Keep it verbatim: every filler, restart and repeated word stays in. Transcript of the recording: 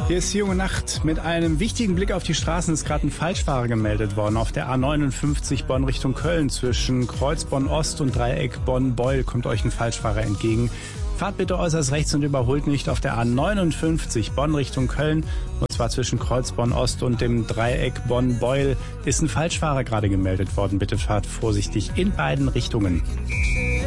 Hier ist die junge Nacht. Mit einem wichtigen Blick auf die Straßen ist gerade ein Falschfahrer gemeldet worden. Auf der A neunundfünfzig Bonn Richtung Köln zwischen Kreuz Bonn-Ost und Dreieck Bonn-Beul kommt euch ein Falschfahrer entgegen. Fahrt bitte äußerst rechts und überholt nicht. Auf der A neunundfünfzig Bonn Richtung Köln, und zwar zwischen Kreuz Bonn-Ost und dem Dreieck Bonn-Beul, ist ein Falschfahrer gerade gemeldet worden. Bitte fahrt vorsichtig in beiden Richtungen.